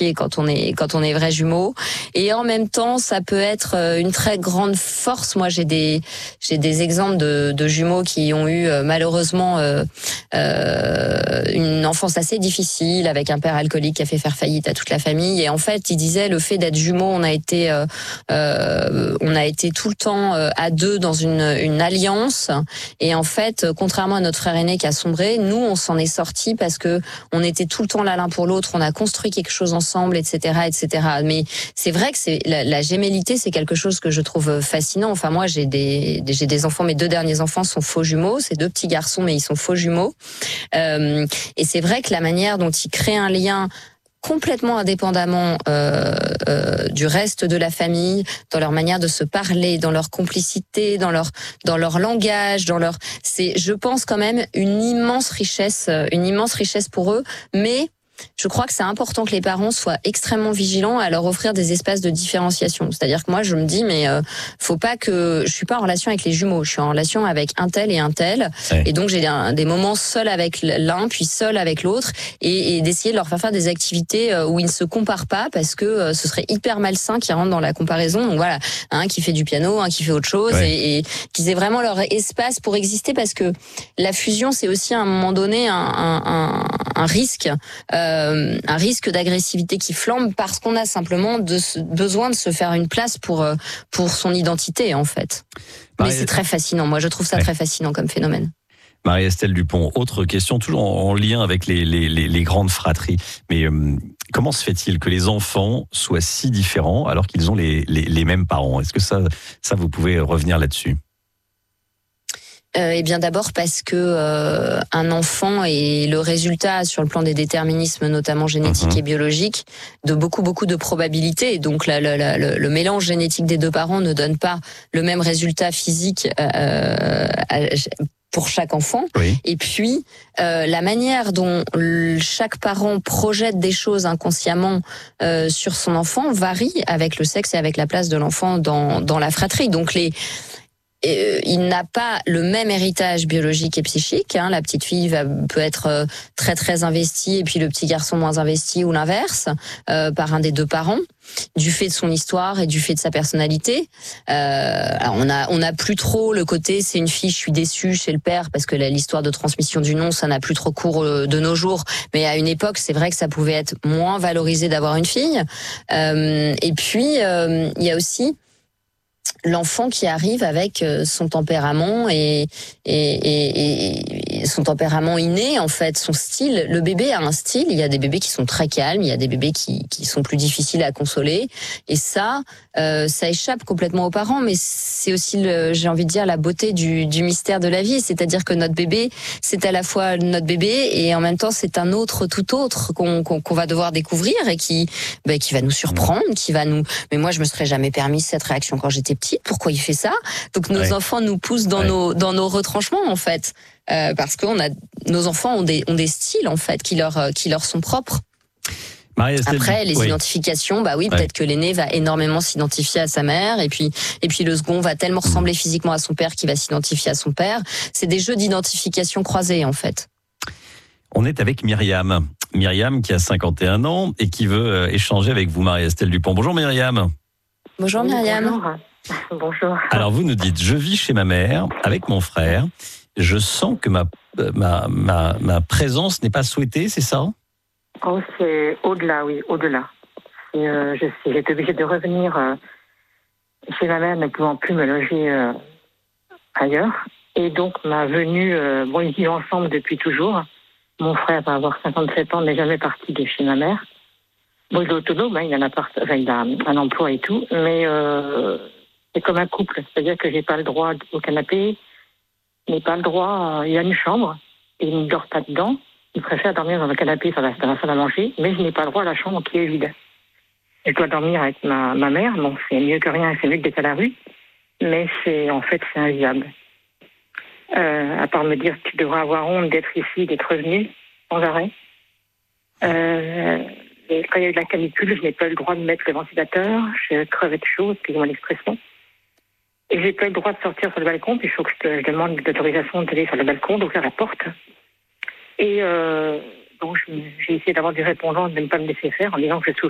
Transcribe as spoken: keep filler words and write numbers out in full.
identifier quand on est quand on est vrais jumeaux. Et en même temps, ça peut être une très grande force. Moi, j'ai des j'ai des exemples de, de jumeaux qui ont eu malheureusement euh, euh, une enfance assez difficile avec un père alcoolique qui a fait faire faillite à toute la famille. Et en fait, il disait le fait d'être jumeaux, on a été euh, euh, on a été tout le temps à deux dans une une alliance. Et en fait, contrairement à notre frère aîné qui a sombré, nous, on s'en est sortis parce que on était tout le temps là l'un pour l'autre. On a construit quelque chose ensemble, et cetera, et cetera. Mais c'est vrai que c'est la, la gémellité, c'est quelque chose que je trouve fascinant. Enfin, moi, j'ai des j'ai des enfants. Mes deux derniers enfants sont faux jumeaux. C'est deux petits garçons, mais ils sont faux jumeaux. Euh, et c'est vrai que la manière dont ils créent un lien complètement indépendamment euh, euh, du reste de la famille, dans leur manière de se parler, dans leur complicité, dans leur dans leur langage, dans leur c'est je pense quand même une immense richesse, une immense richesse pour eux, mais je crois que c'est important que les parents soient extrêmement vigilants à leur offrir des espaces de différenciation. C'est-à-dire que moi, je me dis, mais euh, faut pas que je suis pas en relation avec les jumeaux, je suis en relation avec un tel et un tel, ouais. Et donc j'ai un, des moments seuls avec l'un, puis seul avec l'autre, et, et d'essayer de leur faire faire des activités où ils ne se comparent pas, parce que euh, ce serait hyper malsain qu'ils rentrent dans la comparaison. Donc voilà, un qui fait du piano, un qui fait autre chose, ouais. et, et qu'ils aient vraiment leur espace pour exister, parce que la fusion, c'est aussi à un moment donné un, un, un, un risque. Euh, Euh, un risque d'agressivité qui flambe parce qu'on a simplement de, besoin de se faire une place pour pour son identité en fait. Marie... Mais c'est très fascinant. Moi, je trouve ça ouais. très fascinant comme phénomène. Marie-Estelle Dupont, autre question, toujours en lien avec les les, les, les grandes fratries. Mais euh, comment se fait-il que les enfants soient si différents alors qu'ils ont les les, les mêmes parents? Est-ce que ça ça vous pouvez revenir là-dessus? Euh, eh bien d'abord parce que euh, un enfant est le résultat sur le plan des déterminismes, notamment génétiques mmh. et biologiques, de beaucoup beaucoup de probabilités. Donc la, la, la, le, le mélange génétique des deux parents ne donne pas le même résultat physique euh, à, pour chaque enfant. Oui. Et puis euh, la manière dont chaque parent projette des choses inconsciemment euh, sur son enfant varie avec le sexe et avec la place de l'enfant dans dans la fratrie. Donc les Euh, il n'a pas le même héritage biologique et psychique. Hein. La petite fille va, peut être euh, très très investie et puis le petit garçon moins investi, ou l'inverse, euh, par un des deux parents, du fait de son histoire et du fait de sa personnalité. Euh, alors on a on a plus trop le côté c'est une fille, je suis déçue chez le père, parce que l'histoire de transmission du nom, ça n'a plus trop cours de nos jours. Mais à une époque, c'est vrai que ça pouvait être moins valorisé d'avoir une fille. Euh, et puis euh, il y a aussi l'enfant qui arrive avec son tempérament et, et, et, et son tempérament inné, en fait, son style. Le bébé a un style. Il y a des bébés qui sont très calmes, il y a des bébés qui, qui sont plus difficiles à consoler. Et ça, euh, ça échappe complètement aux parents. Mais c'est aussi, le, j'ai envie de dire, la beauté du, du mystère de la vie. C'est-à-dire que notre bébé, c'est à la fois notre bébé et en même temps, c'est un autre tout autre qu'on, qu'on, qu'on va devoir découvrir et qui, ben, qui va nous surprendre, qui va nous. Mais moi, je me serais jamais permis cette réaction quand j'étais petite. Pourquoi il fait ça? Donc nos ouais. enfants nous poussent dans ouais. nos dans nos retranchements en fait, euh, parce que on a nos enfants ont des ont des styles en fait qui leur qui leur sont propres. Après les oui. identifications, bah oui, ouais. peut-être que l'aîné va énormément s'identifier à sa mère, et puis et puis le second va tellement ressembler mmh. physiquement à son père qu'il va s'identifier à son père. C'est des jeux d'identification croisés en fait. On est avec Myriam, Myriam qui a cinquante et un ans et qui veut échanger avec vous, Marie-Estelle Dupont. Bonjour Myriam. Bonjour Myriam. Bonjour. Bonjour. Alors vous nous dites, je vis chez ma mère avec mon frère. Je sens que ma ma ma, ma présence n'est pas souhaitée, c'est ça? Oh, c'est au-delà, oui, au-delà. Et, euh, je suis, j'étais obligée de revenir euh, chez ma mère, ne pouvant plus me loger euh, ailleurs. Et donc ma venue, euh, bon, ils vivent ensemble depuis toujours. Mon frère va avoir cinquante-sept ans, n'est jamais parti de chez ma mère. Bon, il est autonome, hein, il, a un appart, enfin, il a un emploi et tout, mais euh, c'est comme un couple, c'est-à-dire que j'ai pas le droit au canapé, il n'a pas le droit, il a une chambre, et il ne dort pas dedans, il préfère dormir dans le canapé, dans la, dans la salle à manger, mais je n'ai pas le droit à la chambre qui est vide. Je dois dormir avec ma, ma mère, bon, c'est mieux que rien, c'est mieux que d'être à la rue, mais c'est, en fait, c'est invivable. Euh, à part me dire, tu devrais avoir honte d'être ici, d'être revenu, sans arrêt. Euh, Et quand il y a eu de la canicule, je n'ai pas eu le droit de mettre le ventilateur. Je crevais de chaud, excusez-moi l'expression. Et j'ai pas eu le droit de sortir sur le balcon. Puis il faut que je, je demande l'autorisation d'aller sur le balcon, d'ouvrir la porte. Et euh, donc j'ai essayé d'avoir du répondant, de ne pas me laisser faire, en disant que je souffre.